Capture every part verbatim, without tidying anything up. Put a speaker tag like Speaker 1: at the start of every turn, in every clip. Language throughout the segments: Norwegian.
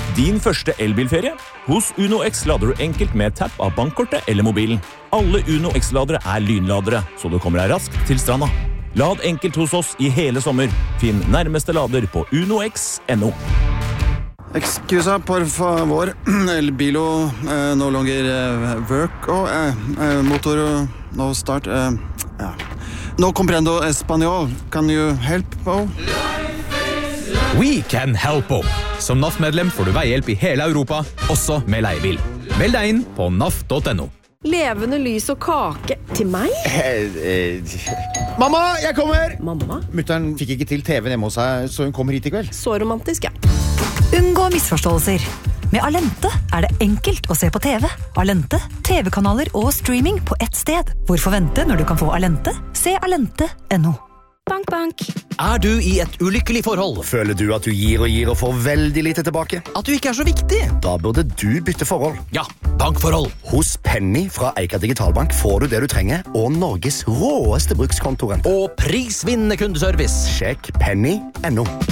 Speaker 1: Din første elbilferie? Hos Uno X lader du enkelt med tapp av bankkortet eller mobilen. Alle Uno X-ladere er lynladere, så du kommer deg raskt til stranda. Lad enkelt hos oss i hele sommer. Finn nærmeste lader på uno x punktum no.
Speaker 2: Excusa, por favor. El bilo eh, no longer eh, work. Oh, eh, eh, motor no start. Eh, ja. No comprendo español. Can you help? Oh?
Speaker 3: We can help. Som N A F-medlem får du veihjelp i hele Europa, også med leiebil. Meld deg inn på N A F punktum no.
Speaker 4: Levende lys og kake til meg?
Speaker 5: Eh, eh. Mamma, jeg kommer!
Speaker 4: Mamma?
Speaker 5: Mutteren fikk ikke til T V-en hjemme hos seg, så hun kommer hit i kveld.
Speaker 4: Så romantisk, ja.
Speaker 6: Unngå misforståelser. Med Alente er det enkelt å se på T V. Alente, T V-kanaler og streaming på ett sted. Hvorfor vente når du kan få Alente? Se alente punktum no.
Speaker 4: Bank, bank.
Speaker 3: Er du i et ulykkelig forhold?
Speaker 5: Føler du at du gir og gir og får veldig lite tilbake?
Speaker 3: At du ikke er så viktig?
Speaker 5: Da burde du bytte forhold.
Speaker 3: Ja, bankforhold.
Speaker 5: Hos Penny fra Eika Digitalbank får du det du trenger, og Norges råeste brukskontoren.
Speaker 3: Og prisvinnende kundeservice.
Speaker 5: Sjekk penny punktum no.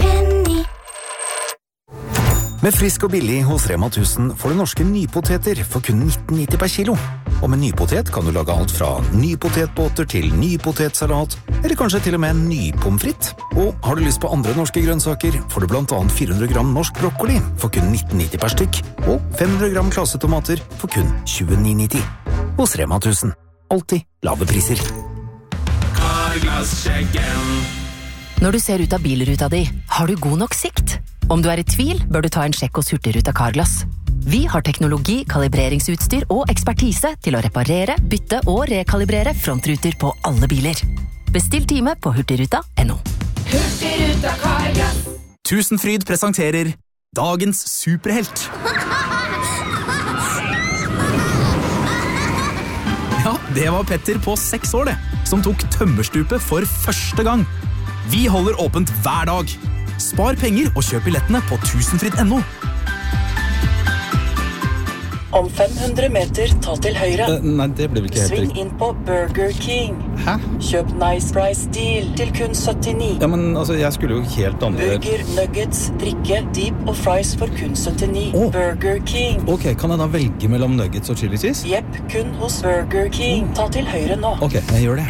Speaker 7: Med frisk og billig hos Rema tusen får du norske nypoteter for kun nitten nitti per kilo. Og med nypotet kan du lage alt fra nypotetbåter til nypotetsalat, eller kanskje til og med nypomfritt. Og har du lyst på andre norske grønnsaker, får du blant annet fire hundre gram norsk brokkoli for kun nitten nitti per stykk, og fem hundre gram klassetomater for kun tjueni nitti. Hos Rema tusen. Alltid lave priser.
Speaker 8: Carglass-skjeggen.
Speaker 9: Når du ser ut av bilruta di, har du god nok sikt? Om du er i tvil, bør du ta en sjekk hos Hurtigruta Carglass. Vi har teknologi, kalibreringsutstyr og ekspertise til å reparere, bytte og rekalibrere frontruter på alle biler. Bestill time på hurtigruta punktum no.
Speaker 8: Hurtigruta Carglass.
Speaker 3: Tusenfryd presenterer dagens superhelt. Ja, det var Petter på seks år det, som tok tømmerstupet for første gang. Vi holder åpent hver dag. Spar penger og kjøp billettene på tusenfryd punktum no.
Speaker 10: Om fem hundre meter, ta til høyre.
Speaker 11: Uh, nei, det blir vel ikke helt
Speaker 10: Sving
Speaker 11: riktig.
Speaker 10: inn på Burger King.
Speaker 11: Hæ?
Speaker 10: Kjøp Nice Price Deal til kun syttini.
Speaker 11: Ja, men altså, jeg skulle jo helt andre...
Speaker 10: Burger, nuggets, drikke, deep og fries for kun syttini. Oh. Burger King.
Speaker 11: Ok, kan jeg da velge mellom nuggets og chili cheese?
Speaker 10: Jepp, kun hos Burger King. Ta til høyre nå.
Speaker 11: Ok, jeg gjør det.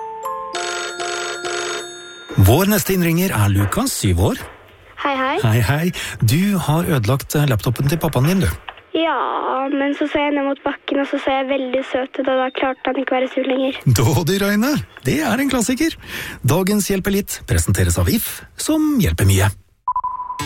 Speaker 7: Vår neste innringer er Lukas, syv år.
Speaker 12: Hei, hei.
Speaker 7: Hei, hei. Du har ødelagt laptopen til pappaen din, du.
Speaker 12: Ja, men så ser jeg ned mot bakken, og så ser jeg veldig søt ut, og da klarte han ikke være sur lenger.
Speaker 7: Dådig, Raine. Det er en klassiker. Dagens Hjelper litt presenteres av I F, som hjelper mye.